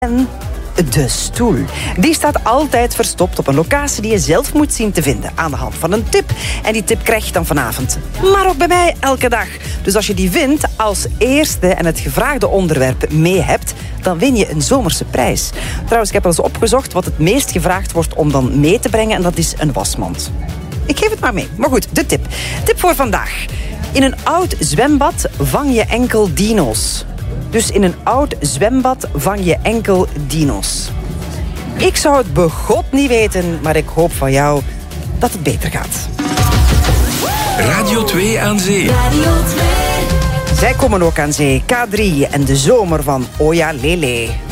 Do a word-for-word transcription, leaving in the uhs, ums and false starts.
En de stoel. Die staat altijd verstopt op een locatie die je zelf moet zien te vinden. Aan de hand van een tip. En die tip krijg je dan vanavond. Maar ook bij mij elke dag. Dus als je die vindt als eerste en het gevraagde onderwerp mee hebt, dan win je een zomerse prijs. Trouwens, ik heb wel eens opgezocht wat het meest gevraagd wordt om dan mee te brengen. En dat is een wasmand. Ik geef het maar mee. Maar goed, de tip. Tip voor vandaag. In een oud zwembad vang je enkel dino's. Dus in een oud zwembad vang je enkel dino's. Ik zou het begot niet weten, maar ik hoop van jou dat het beter gaat. Radio twee aan zee. Radio twee. Zij komen ook aan zee. K drie en de zomer van Oya Lele.